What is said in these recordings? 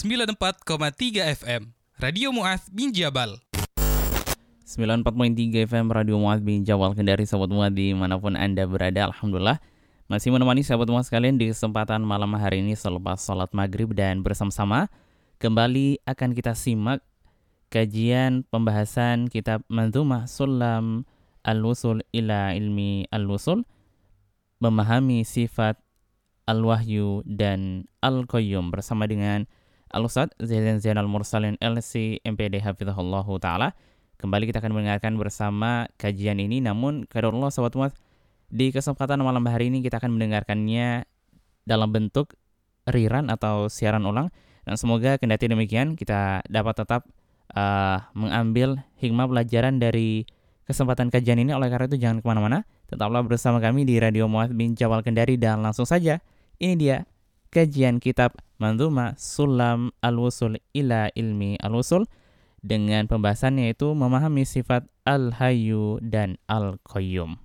94,3 FM Radio Mu'adz bin Jabal. 94.3 FM Radio Mu'adz bin Jabal Kendari, sahabat Mu'adz dimanapun Anda berada. Alhamdulillah masih menemani sahabat Mu'adz sekalian di kesempatan malam hari ini selepas salat maghrib, dan bersama-sama kembali akan kita simak kajian pembahasan kitab Manzumah Sulam Al-Wusul ila Ilmi Al-Wusul, memahami sifat Al-Wahyu dan Al-Qayyum, bersama dengan Al-Ustadz Zainal Mursalin LC MPD Hafizahullahu Ta'ala. Kembali kita akan mendengarkan bersama kajian ini, namun qadarullah sahabat Mu'adz, di kesempatan malam hari ini kita akan mendengarkannya dalam bentuk rerun atau siaran ulang, dan semoga kendati demikian kita dapat tetap mengambil hikmah pelajaran dari kesempatan kajian ini. Oleh karena itu jangan kemana-mana, tetaplah bersama kami di Radio Mu'adz bin Jabal Kendari, dan langsung saja ini dia kajian kitab Manzumah Sulam Al-Wusul ila Ilmi Al-Wusul dengan pembahasannya yaitu memahami sifat Al-Hayyu dan Al-Qayyum.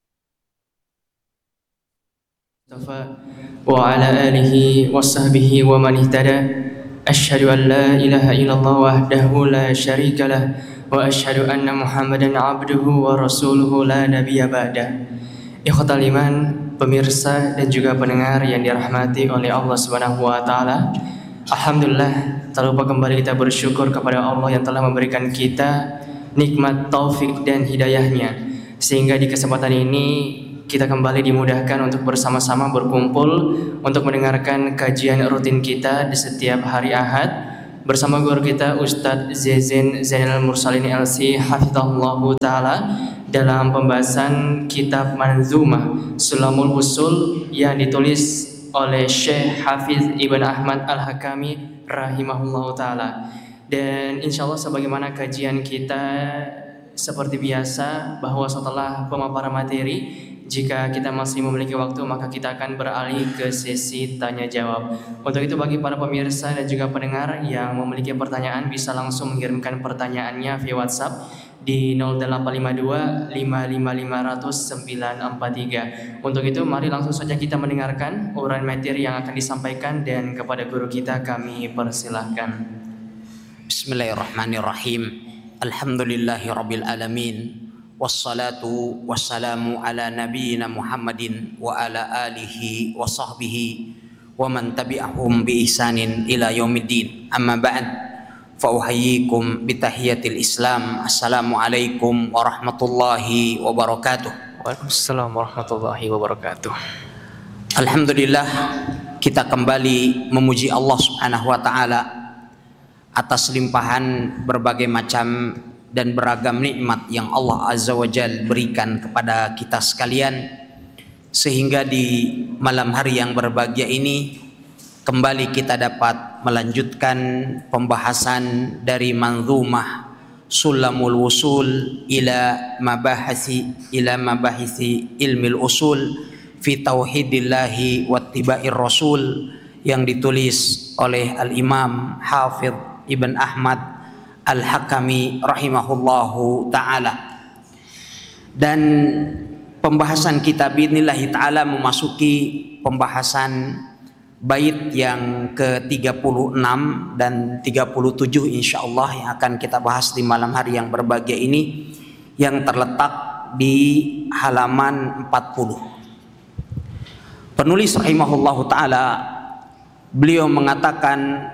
Wa ala alihi wa sahbihi wa man ihtada. Asyhadu an la ilaha illallah wahdahu la syarika lah wa asyhadu anna Muhammadan abduhu wa rasuluhu la nabiyya ba'da. Ikhwatal iman, pemirsa dan juga pendengar yang dirahmati oleh Allah Subhanahu wa taala. Alhamdulillah, tak lupa kembali kita bersyukur kepada Allah yang telah memberikan kita nikmat taufik dan hidayahnya, sehingga di kesempatan ini kita kembali dimudahkan untuk bersama-sama berkumpul untuk mendengarkan kajian rutin kita di setiap hari Ahad bersama guru kita Ustadz Zainal Mursalin LC Hafizahullahu Ta'ala dalam pembahasan kitab Manzumah Sulamul Wusul yang ditulis oleh Syekh Hafiz Ibn Ahmad Al-Hakami rahimahullahu ta'ala. Dan insya Allah sebagaimana kajian kita seperti biasa, bahwa setelah pemaparan materi, jika kita masih memiliki waktu, maka kita akan beralih ke sesi tanya jawab. Untuk itu bagi para pemirsa dan juga pendengar yang memiliki pertanyaan, bisa langsung mengirimkan pertanyaannya via WhatsApp di 0852 55 500 943. Untuk itu mari langsung saja kita mendengarkan uraian materi yang akan disampaikan, dan kepada guru kita kami persilahkan. Bismillahirrahmanirrahim. Alhamdulillahirabbil alamin. Wassalatu wassalamu ala nabiyyina Muhammadin wa ala alihi wa sahbihi wa man tabi'ahum bi ihsanin ila yaumiddin. Amma ba'd. Fa uhayyikum bi tahiyatil Islam. Assalamualaikum warahmatullahi wabarakatuh. Waalaikumsalam warahmatullahi wabarakatuh. Alhamdulillah, kita kembali memuji Allah Subhanahu wa taala atas limpahan berbagai macam dan beragam nikmat yang Allah Azza wa Jalla berikan kepada kita sekalian, sehingga di malam hari yang berbahagia ini kembali kita dapat melanjutkan pembahasan dari Manzumah Sulamul Wusul ila mabahisi ilmil usul fi tauhidillahi wattiba'ir rasul, yang ditulis oleh Al-Imam Hafidh Ibn Ahmad Al-Hakami rahimahullahu ta'ala. Dan pembahasan kita biidhnillahi ta'ala memasuki pembahasan bait yang ke-36 dan 37 insyaallah yang akan kita bahas di malam hari yang berbahagia ini, yang terletak di halaman 40. Penulis rahimahullahu ta'ala, beliau mengatakan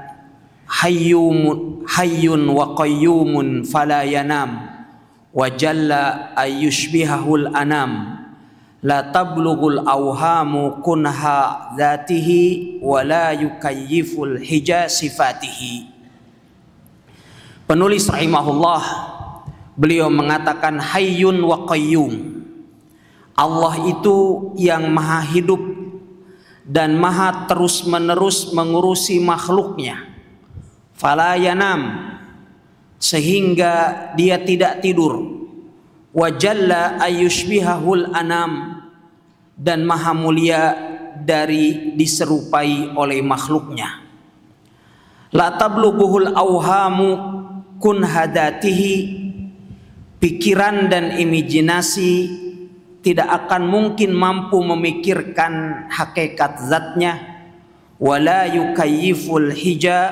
hayyun wa qayyumun fala yanam wa jalla ayyushbihahul anam la tablughul awhamu kunha dzatihi wa la yukayyiful hija sifatihi. Penulis rahimahullah, beliau mengatakan hayyun wa qayyum. Allah itu yang maha hidup dan maha terus menerus mengurusi makhluknya. Fala yanam, sehingga dia tidak tidur. Wa jalla ayyushbihahul anam, dan maha mulia dari diserupai oleh makhluknya. La tablughuhul awhamu kun hadatihi, pikiran dan imajinasi tidak akan mungkin mampu memikirkan hakikat zatnya. Wala yukayyiful hija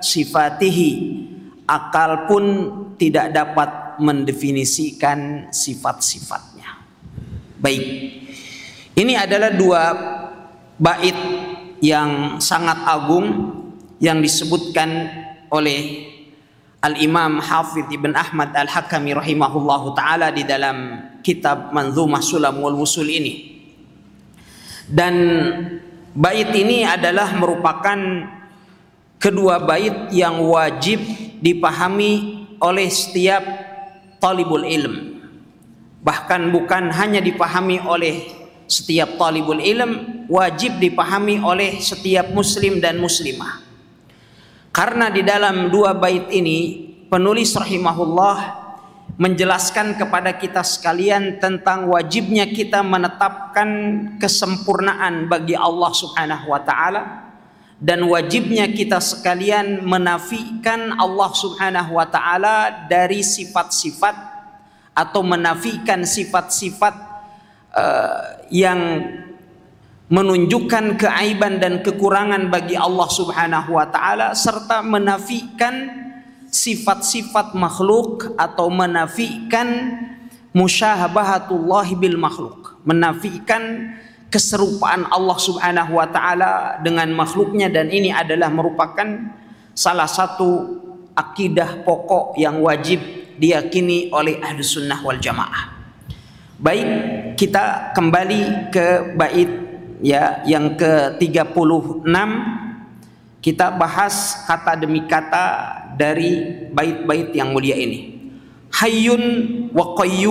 sifatihi, akal pun tidak dapat mendefinisikan sifat-sifatnya. Baik, ini adalah dua bait yang sangat agung yang disebutkan oleh Al-Imam Hafidh Ibn Ahmad Al-Hakami rahimahullahu ta'ala di dalam kitab Manzumah Sulam wal Wusul ini. Dan bait ini adalah merupakan kedua bait yang wajib dipahami oleh setiap talibul ilm. Bahkan bukan hanya dipahami oleh setiap talibul ilm, wajib dipahami oleh setiap muslim dan muslimah. Karena di dalam dua bait ini penulis rahimahullah menjelaskan kepada kita sekalian tentang wajibnya kita menetapkan kesempurnaan bagi Allah Subhanahu wa taala, dan wajibnya kita sekalian menafikan Allah Subhanahu wa taala dari sifat-sifat atau menafikan sifat-sifat yang menunjukkan keaiban dan kekurangan bagi Allah Subhanahu wa taala, serta menafikan sifat-sifat makhluk atau menafikan musyabahatullah bil makhluk, menafikan keserupaan Allah Subhanahu wa taala dengan makhluknya, dan ini adalah merupakan salah satu akidah pokok yang wajib diyakini oleh Ahlus Sunnah wal Jamaah. Baik, kita kembali ke bait ya yang ke-36. Kita bahas kata demi kata dari bait-bait yang mulia ini. Hayyun wa qayyum.